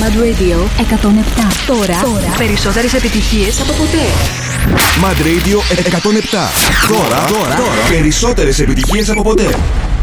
Mad Radio 107. Τώρα. Περισσότερες επιτυχίες από ποτέ. Mad Radio 107. Τώρα. Περισσότερες επιτυχίες από ποτέ.